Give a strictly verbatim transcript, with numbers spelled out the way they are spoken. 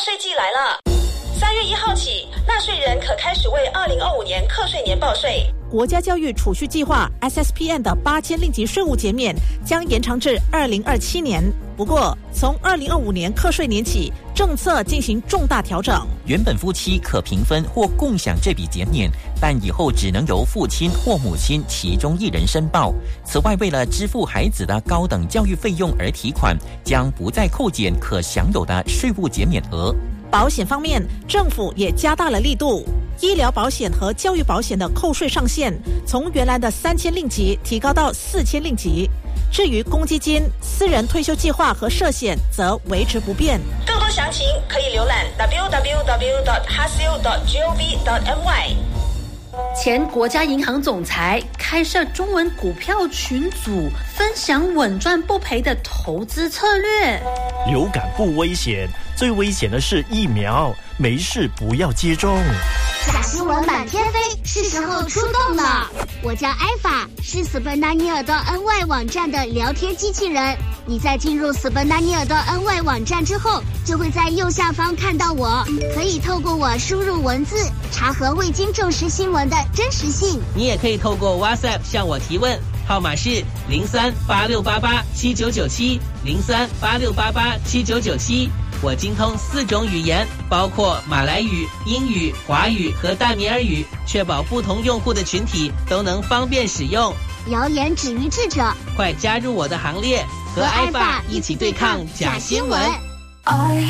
税季来了，三月一号起，纳税人可开始为二零二五年课税年报税。 国家教育储蓄计划 S S P N 的八千令吉税务减免将延长至二零二七年。不过，从二零二五年课税年起，政策进行重大调整。 原本夫妻可平分或共享这笔减免，但以后只能由父亲或母亲其中一人申报。此外，为了支付孩子的高等教育费用而提款，将不再扣减可享有的税务减免额。 保险方面，政府也加大了力度。医疗保险和教育保险的扣税上限从原来的三千令吉提高到四千令吉。至于公积金、私人退休计划和社险则维持不变。 更多详情可以浏览 w w w dot h a s i l dot gov dot m y。 前国家银行总裁开设中文股票群组，分享稳赚不赔的投资策略。 流感不危险，最危险的是疫苗，没事不要接种。 假新闻满天飞，是时候出动了。我叫艾法，是斯本纳尼尔的 N Y 网站的聊天机器人。你在进入斯本纳尼尔的 N Y 网站之后，就会在右下方看到我，可以透过我输入文字，查核未经证实新闻的真实性。 你也可以透过 WhatsApp 向我提问，号码是零三八六八八七九九七零三八六八八七九九七。我精通四种语言，包括马来语、英语、华语和大米尔语，确保不同用户的群体都能方便使用。 谣言止于智者， 快加入我的行列，和艾爸一起对抗假新闻。